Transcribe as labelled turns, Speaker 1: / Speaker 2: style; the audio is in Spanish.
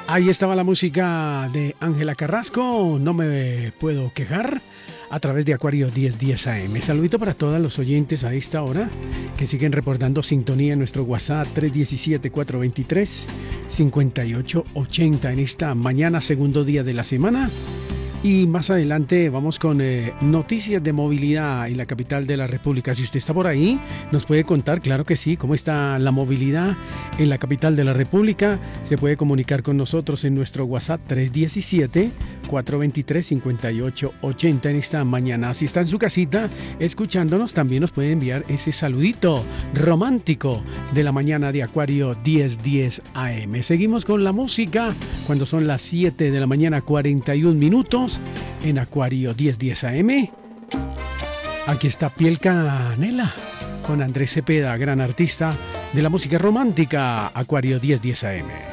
Speaker 1: Ahí estaba la música de Ángela Carrasco, No me puedo quejar, a través de Acuario 1010 AM. Saludito para todos los oyentes a esta hora que siguen reportando sintonía en nuestro WhatsApp 317-423-5880 en esta mañana, segundo día de la semana. Y más adelante vamos con noticias de movilidad en la capital de la República. Si usted está por ahí, nos puede contar, claro que sí, cómo está la movilidad en la capital de la República. Se puede comunicar con nosotros en nuestro WhatsApp 317-423-5880 en esta mañana. Si está en su casita escuchándonos, también nos puede enviar ese saludito romántico de la mañana de Acuario 1010 AM. Seguimos con la música cuando son las 7 de la mañana 41 minutos. En Acuario 1010 AM. Aquí está Piel Canela con Andrés Cepeda, gran artista de la música romántica. Acuario 1010 AM.